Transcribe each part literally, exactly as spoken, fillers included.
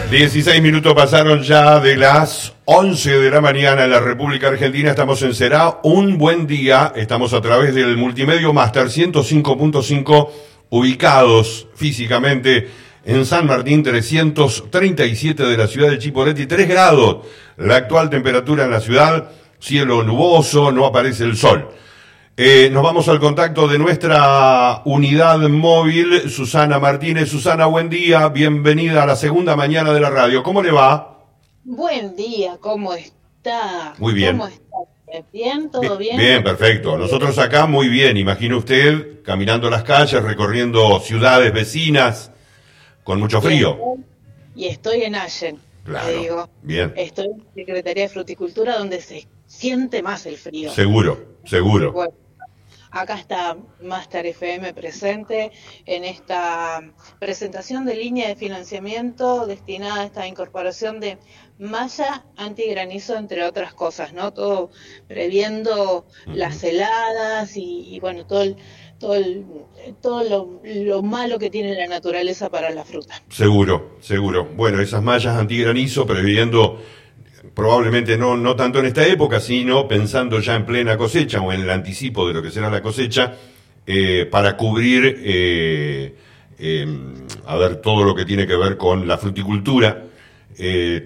dieciséis minutos pasaron ya de las once de la mañana en la República Argentina. Estamos en Será un buen día. Estamos a través del Multimedio Master ciento cinco punto cinco, ubicados físicamente en San Martín trescientos treinta y siete de la ciudad de Chipoleti. tres grados la actual temperatura en la ciudad, cielo nuboso, no aparece el sol. Eh, nos vamos al contacto de nuestra unidad móvil, Susana Martínez. Susana, buen día, bienvenida a la segunda mañana de la radio. ¿Cómo le va? Buen día, ¿cómo está? Muy bien. ¿Cómo está? ¿Bien? ¿Todo bien? Bien, perfecto. Nosotros acá muy bien. Imagine usted, caminando las calles, recorriendo ciudades vecinas, con mucho frío. Y estoy en Allen, claro, te digo. Bien. Estoy en Secretaría de Fruticultura, donde se siente más el frío. Seguro, seguro. Bueno, acá está Master F M presente en esta presentación de línea de financiamiento destinada a esta incorporación de malla antigranizo, entre otras cosas, ¿no? Todo previendo uh-huh. las heladas y, y bueno, todo el, todo el, todo lo, lo malo que tiene la naturaleza para la fruta. Seguro, seguro. Bueno, esas mallas antigranizo previendo, probablemente no, no tanto en esta época, sino pensando ya en plena cosecha o en el anticipo de lo que será la cosecha, eh, para cubrir, eh, eh, a ver, todo lo que tiene que ver con la fruticultura, eh,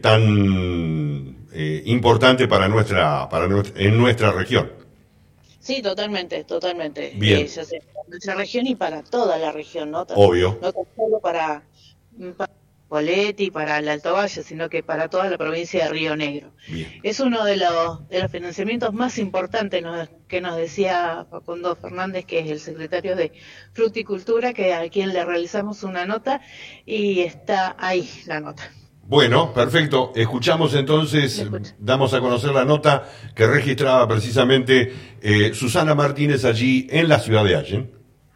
tan eh, importante para nuestra, para nuestra, en nuestra región. Sí, totalmente, totalmente. Bien. Eh, ya sé, para nuestra región y para toda la región, ¿no? Obvio. No tan solo para, para Chipoleti, para el Alto Valle, sino que para toda la provincia de Río Negro. Bien. Es uno de los, de los financiamientos más importantes nos, que nos decía Facundo Fernández, que es el secretario de Fruticultura, que a quien le realizamos una nota, y está ahí la nota. Bueno, perfecto. Escuchamos entonces, damos a conocer la nota que registraba precisamente eh, Susana Martínez allí en la ciudad de Allen.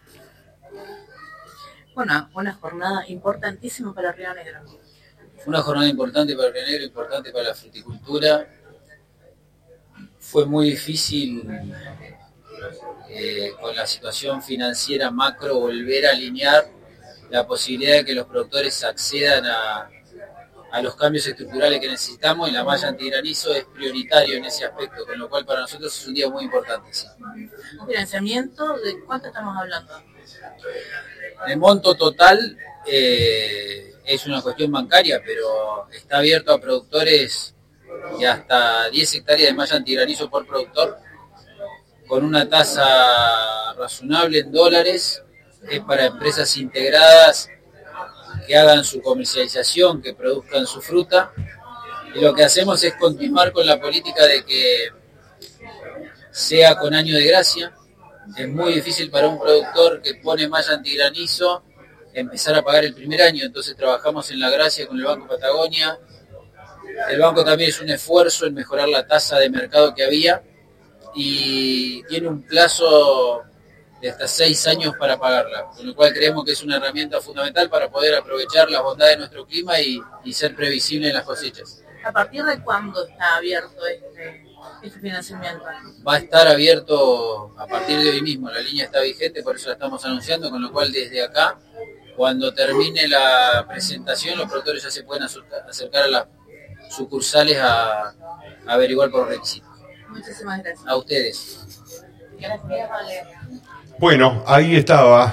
Bueno, una jornada importantísima para Río Negro. Una jornada importante para Río Negro, importante para la fruticultura. Fue muy difícil eh, con la situación financiera macro volver a alinear la posibilidad de que los productores accedan a a los cambios estructurales que necesitamos, y la malla antigranizo es prioritario en ese aspecto, con lo cual para nosotros es un día muy importante. Sí. ¿Financiamiento de cuánto estamos hablando? El monto total eh, es una cuestión bancaria, pero está abierto a productores de hasta diez hectáreas de malla antigranizo por productor, con una tasa razonable en dólares. Es para empresas integradas que hagan su comercialización, que produzcan su fruta, y lo que hacemos es continuar con la política de que sea con año de gracia. Es muy difícil para un productor que pone malla antigranizo empezar a pagar el primer año, entonces trabajamos en la gracia con el Banco Patagonia. El banco también es un esfuerzo en mejorar la tasa de mercado que había, y tiene un plazo de hasta seis años para pagarla, con lo cual creemos que es una herramienta fundamental para poder aprovechar las bondades de nuestro clima y, y ser previsible en las cosechas. ¿A partir de cuándo está abierto este, este financiamiento? Va a estar abierto a partir de hoy mismo, la línea está vigente, por eso la estamos anunciando, con lo cual desde acá, cuando termine la presentación, los productores ya se pueden acercar a las sucursales a, a averiguar por requisitos. Muchísimas gracias. A ustedes. Gracias, Valeria. Bueno, ahí estaba